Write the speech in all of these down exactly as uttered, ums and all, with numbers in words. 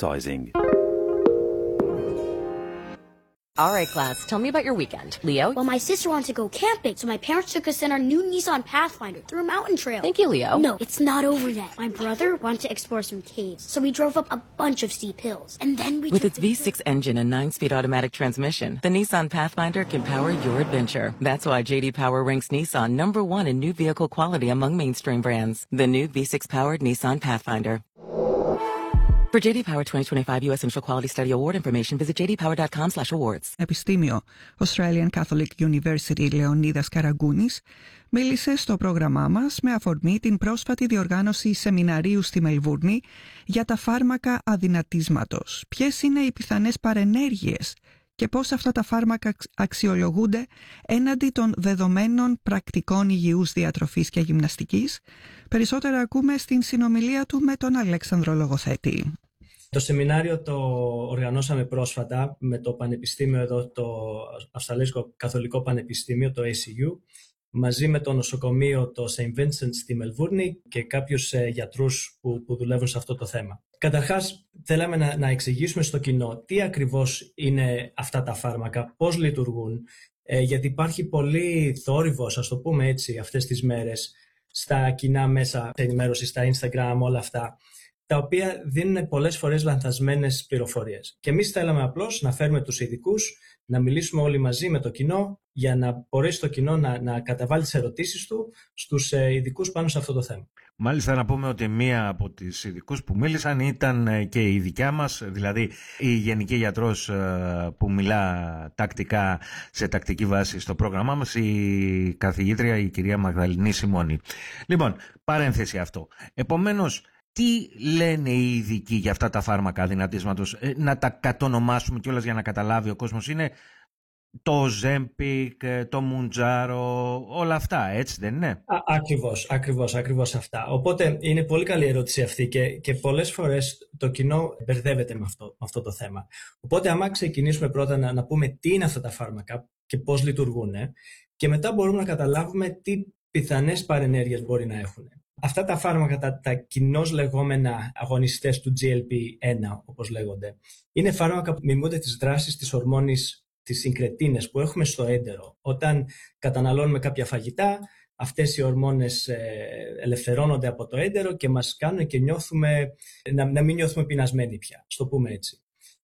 advertising. All right, class, tell me about your weekend. Leo? Well, my sister wanted to go camping, so my parents took us in our new Nissan Pathfinder through a mountain trail. Thank you, Leo. No, it's not over yet. My brother wanted to explore some caves, so we drove up a bunch of steep hills. And then we With its V six engine and nine-speed automatic transmission, the Nissan Pathfinder can power your adventure. That's why J D Power ranks Nissan number one in new vehicle quality among mainstream brands. The new V six-powered Nissan Pathfinder. For J D Power twenty twenty-five U S Central Quality Study Award information, visit j d power dot com slash awards. Επιστήμιο. Australian Catholic University Λεωνίδας Καραγκούνης μίλησε στο πρόγραμμά μας με αφορμή την πρόσφατη διοργάνωση σεμιναρίου στη Μελβούρνη για τα φάρμακα αδυνατίσματος. Ποιες είναι οι πιθανές παρενέργειες και πώς αυτά τα φάρμακα αξιολογούνται έναντι των δεδομένων πρακτικών υγιούς διατροφής και γυμναστικής. Περισσότερα ακούμε στην συνομιλία του με τον Αλέξανδρο Λογοθέτη. Το σεμινάριο το οργανώσαμε πρόσφατα με το Πανεπιστήμιο εδώ, το Αυστραλίσκο Καθολικό Πανεπιστήμιο, το έι σι γιου, μαζί με το νοσοκομείο το Σέιντ Βίνσεντ στη Μελβούρνη και κάποιους ε, γιατρούς που, που δουλεύουν σε αυτό το θέμα. Καταρχάς, θέλαμε να, να εξηγήσουμε στο κοινό τι ακριβώς είναι αυτά τα φάρμακα, πώς λειτουργούν, ε, γιατί υπάρχει πολύ θόρυβος, ας το πούμε έτσι, αυτές τις μέρες, στα κοινά μέσα ενημέρωση, στα Instagram, όλα αυτά, τα οποία δίνουν πολλές φορές λανθασμένες πληροφορίες. Και εμείς θέλαμε απλώς να φέρουμε τους ειδικούς, να μιλήσουμε όλοι μαζί με το κοινό, για να μπορέσει το κοινό να, να καταβάλει τις ερωτήσεις του στους ειδικούς πάνω σε αυτό το θέμα. Μάλιστα, να πούμε ότι μία από τις ειδικούς που μίλησαν ήταν και η δικιά μας, δηλαδή η γενική γιατρός που μιλά τακτικά, σε τακτική βάση στο πρόγραμμά μας, η καθηγήτρια, η κυρία Μαγδαληνή Σιμώνη. Λοιπόν, παρένθεση αυτό. Επομένως, τι λένε οι ειδικοί για αυτά τα φάρμακα αδυνατίσματος, ε, να τα κατονομάσουμε κιόλας για να καταλάβει ο κόσμος, είναι το Ζέμπικ, το Μουντζάρο, όλα αυτά, έτσι δεν είναι? Α, ακριβώς, ακριβώς, ακριβώς αυτά. Οπότε είναι πολύ καλή ερώτηση αυτή και, και πολλές φορές το κοινό μπερδεύεται με αυτό, με αυτό το θέμα. Οπότε άμα ξεκινήσουμε πρώτα να, να πούμε τι είναι αυτά τα φάρμακα και πώς λειτουργούν, και μετά μπορούμε να καταλάβουμε τι πιθανές παρενέργειες μπορεί να έχουν. Αυτά τα φάρμακα, τα, τα κοινώς λεγόμενα αγωνιστές του τζι ελ πι ένα, όπως λέγονται, είναι φάρμακα που μιμούνται τις δράσεις της ορμόνης της συγκρετίνες που έχουμε στο έντερο. Όταν καταναλώνουμε κάποια φαγητά, αυτές οι ορμόνες ε, ελευθερώνονται από το έντερο και μας κάνουν και νιώθουμε, να, να μην νιώθουμε πεινασμένοι πια, στο πούμε έτσι.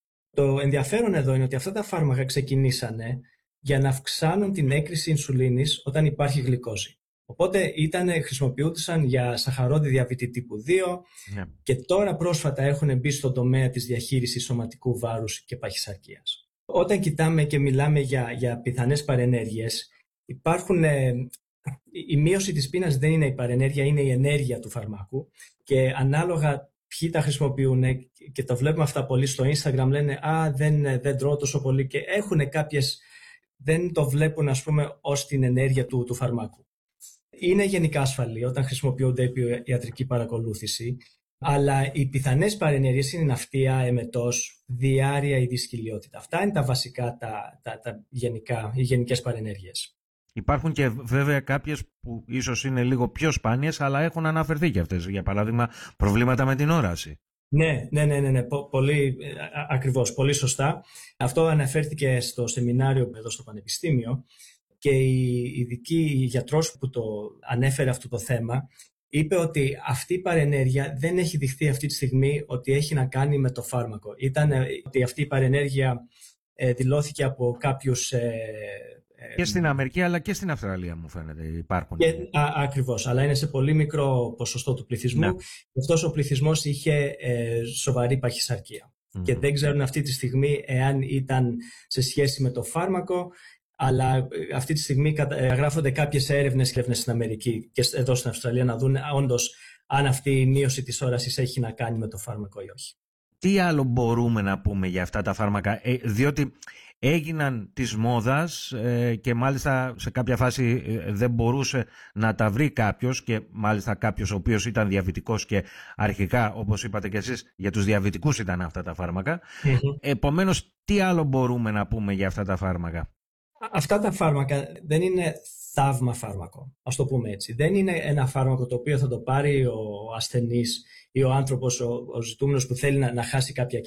Το ενδιαφέρον εδώ είναι ότι αυτά τα φάρμακα ξεκινήσανε για να αυξάνουν την έκρηση ινσουλίνης όταν υπάρχει γλυκόζη. Οπότε ήταν, χρησιμοποιούνταν για σαχαρόδι διαβήτη τύπου δύο yeah. και τώρα πρόσφατα έχουν μπει στον τομέα της διαχείρισης σωματικού βάρους και παχυσαρκίας. Όταν κοιτάμε και μιλάμε για, για πιθανές παρενέργειες, υπάρχουν, ε, η μείωση της πείνας δεν είναι η παρενέργεια, είναι η ενέργεια του φαρμάκου και ανάλογα ποιοι τα χρησιμοποιούν και το βλέπουμε αυτά πολύ στο Instagram, λένε «Α, δεν, δεν τρώω τόσο πολύ» και έχουν κάποιες, δεν το βλέπουν ας πούμε ως την ενέργεια του, του φαρμάκου. Είναι γενικά ασφαλή όταν χρησιμοποιούνται επί ιατρική παρακολούθηση, αλλά οι πιθανές παρενέργειες είναι ναυτία, εμετός, διάρρεια ή δυσκολιότητα. Αυτά είναι τα βασικά, τα, τα, τα γενικά, οι γενικές παρενέργειες. Υπάρχουν και βέβαια κάποιες που ίσως είναι λίγο πιο σπάνιες, αλλά έχουν αναφερθεί και αυτές. Για παράδειγμα, προβλήματα με την όραση. Ναι, ναι, ναι, ναι, ναι. Πολύ, α, ακριβώς, πολύ σωστά. Αυτό αναφέρθηκε στο σεμινάριο εδώ στο Πανεπιστήμιο και η ειδική γιατρός που το ανέφερε αυτό το θέμα είπε ότι αυτή η παρενέργεια δεν έχει δειχθεί αυτή τη στιγμή ότι έχει να κάνει με το φάρμακο. Ήταν ότι αυτή η παρενέργεια ε, δηλώθηκε από κάποιους... Ε, και στην Αμερική αλλά και στην Αυστραλία μου φαίνεται υπάρχουν. Και, α, ακριβώς, αλλά είναι σε πολύ μικρό ποσοστό του πληθυσμού. Ναι. Αυτός ο πληθυσμός είχε ε, σοβαρή παχυσαρκία. Mm-hmm. Και δεν ξέρουν αυτή τη στιγμή εάν ήταν σε σχέση με το φάρμακο, αλλά αυτή τη στιγμή γράφονται κάποιες έρευνες και έρευνες στην Αμερική και εδώ στην Αυστραλία να δουν όντως αν αυτή η μείωση της όρασης έχει να κάνει με το φάρμακο ή όχι. Τι άλλο μπορούμε να πούμε για αυτά τα φάρμακα, ε, διότι έγιναν της μόδας ε, και μάλιστα σε κάποια φάση ε, δεν μπορούσε να τα βρει κάποιος και μάλιστα κάποιος ο οποίος ήταν διαβητικός και αρχικά όπως είπατε και εσείς για τους διαβητικούς ήταν αυτά τα φάρμακα. Mm-hmm. Επομένως τι άλλο μπορούμε να πούμε για αυτά τα φάρμακα? Αυτά τα φάρμακα δεν είναι θαύμα φάρμακο, ας το πούμε έτσι. Δεν είναι ένα φάρμακο το οποίο θα το πάρει ο ασθενής ή ο άνθρωπος, ο, ο ζητούμενος που θέλει να, να χάσει κάποια